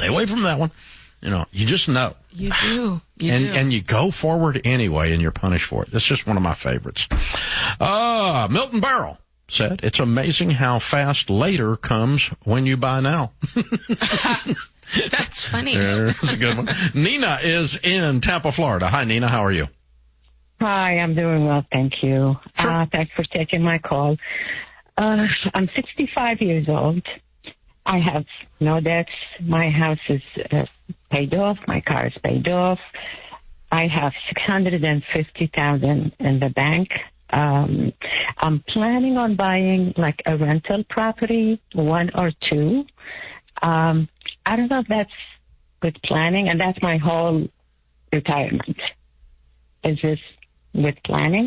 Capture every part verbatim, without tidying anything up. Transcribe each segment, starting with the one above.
stay away from that one. You know, you just know. You do. You and, do. And you go forward anyway, and you're punished for it. That's just one of my favorites. Uh, Milton Berle said, it's amazing how fast later comes when you buy now. That's funny. That's a good one. Nina is in Tampa, Florida. Hi, Nina. How are you? Hi, I'm doing well, thank you. Sure. Uh, thanks for taking my call. Uh, I'm sixty-five years old. I have no debts. My house is uh, paid off. My car is paid off. I have six hundred fifty thousand dollars in the bank. Um, I'm planning on buying like a rental property, one or two. Um, I don't know if that's good planning, and that's my whole retirement. Is this with planning?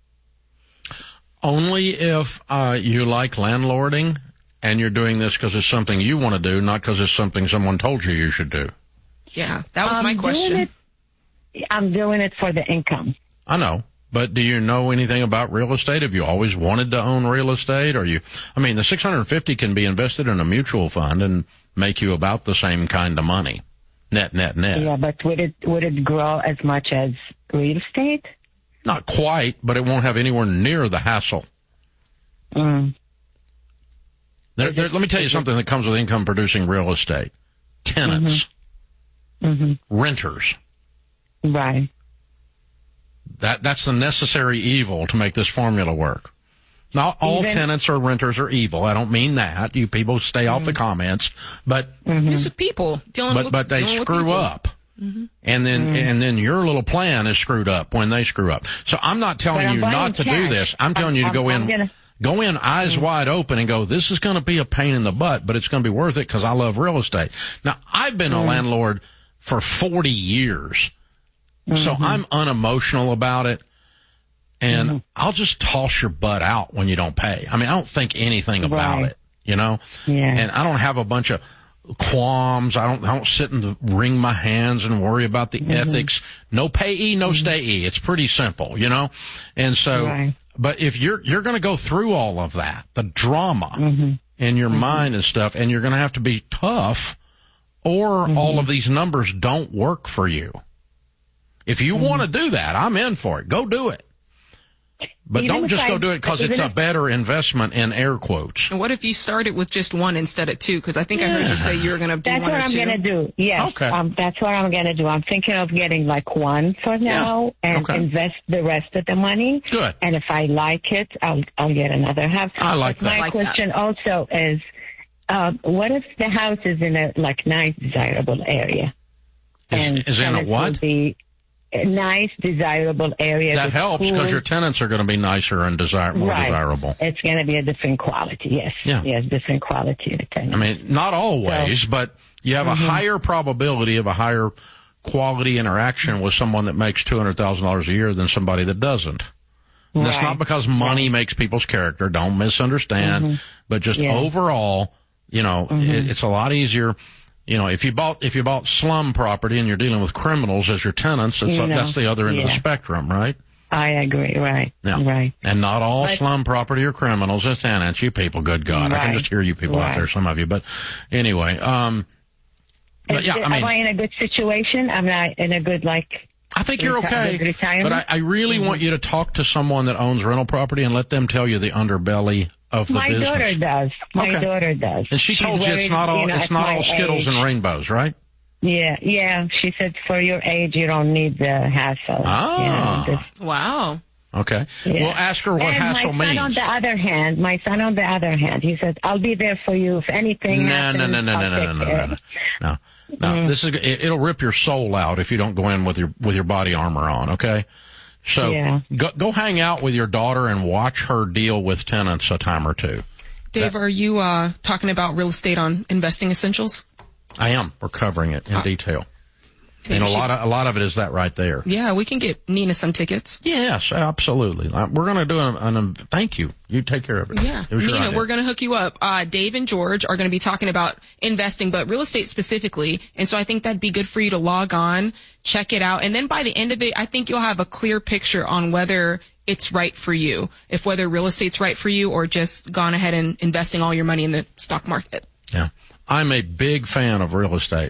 Only if uh, you like landlording and you're doing this because it's something you want to do, not because it's something someone told you you should do. Yeah, that was I'm my question. Doing it, I'm doing it for the income. I know. But do you know anything about real estate? Have you always wanted to own real estate? Or you, I mean, the six hundred fifty can be invested in a mutual fund and make you about the same kind of money. Net, net, net. Yeah, but would it, would it grow as much as real estate? Not quite, but it won't have anywhere near the hassle. Mm. There, there, let me tell you something that comes with income producing real estate. Tenants. Mm-hmm. Mm-hmm. Renters. Right. That, that's the necessary evil to make this formula work. Not all Even, tenants or renters are evil. I don't mean that. You people stay off mm-hmm. the comments, but, mm-hmm. this is people dealing but, with, but they screw up. Mm-hmm. And then, mm-hmm. and then your little plan is screwed up when they screw up. So I'm not telling I'm you not to cash. do this. I'm telling I'm, you to go I'm, in, I'm gonna, go in eyes mm-hmm. wide open and go, this is going to be a pain in the butt, but it's going to be worth it because I love real estate. Now, I've been mm-hmm. a landlord for forty years. Mm-hmm. So I'm unemotional about it. And mm-hmm. I'll just toss your butt out when you don't pay. I mean, I don't think anything about right. it, you know? Yeah. And I don't have a bunch of qualms. I don't, I don't sit and wring my hands and worry about the mm-hmm. ethics. No payee, no mm-hmm. stayee. It's pretty simple, you know? And so, right. but if you're, you're going to go through all of that, the drama mm-hmm. in your mm-hmm. mind and stuff, and you're going to have to be tough, or mm-hmm. all of these numbers don't work for you. If you mm-hmm. want to do that, I'm in for it. Go do it. But even don't just I, go do it because it's a better investment in air quotes. And what if you started with just one instead of two? Because I think yeah. I heard you say you were going to do that's one or two. That's what I'm going to do. Yes. Okay. Um, that's what I'm going to do. I'm thinking of getting like one for now yeah. and okay. invest the rest of the money. Good. And if I like it, I'll I'll get another house. I like but that. My like question that. also is, uh, what if the house is in a like nice, desirable area? Is, and is in a what? Be, a nice, desirable area. That helps because your tenants are going to be nicer and desire, more right. desirable. It's going to be a different quality, yes. Yeah. Yes, different quality of the tenant. I mean, not always, so, but you have mm-hmm. a higher probability of a higher quality interaction with someone that makes two hundred thousand dollars a year than somebody that doesn't. And right. that's not because money right. makes people's character. Don't misunderstand. Mm-hmm. But just yeah. overall, you know, mm-hmm. it, it's a lot easier. You know, if you bought if you bought slum property and you're dealing with criminals as your tenants, it's, you know, that's the other end yeah. of the spectrum, right? I agree, right? Yeah. Right. And not all but, slum property are criminals as tenants. You people, good God, right. I can just hear you people right. out there, some of you. But anyway, um, but yeah, I mean, am I in a good situation? I'm not in a good like. I think you're okay, retirement? but I, I really mm-hmm. want you to talk to someone that owns rental property and let them tell you the underbelly of the My business. My daughter does. My okay. daughter does. And she She's told you very, it's not all you know, it's not all Skittles age. and rainbows, right? Yeah, yeah. She said for your age, you don't need the hassle. Ah, you know, this, wow. Okay. Yeah. Well, ask her what and hassle my son, means. on the other hand, my son, on the other hand, he said, "I'll be there for you if anything no, happens." No, no, no, I'll no, no, take no, care. no, no, no, no. Mm. This is it, it'll rip your soul out if you don't go in with your with your body armor on. Okay. So yeah. go go hang out with your daughter and watch her deal with tenants a time or two. Dave, that, are you uh, talking about real estate on Investing Essentials? I am. We're covering it in uh, detail. And a lot of a lot of it is that right there. Yeah, we can get Nina some tickets. Yes, absolutely. We're going to do an, an thank you. You take care of it. Yeah, it Nina, we're going to hook you up. Uh, Dave and George are going to be talking about investing, but real estate specifically. And so I think that'd be good for you to log on, check it out, and then by the end of it, I think you'll have a clear picture on whether it's right for you, if whether real estate's right for you, or just gone ahead and investing all your money in the stock market. Yeah. I'm a big fan of real estate.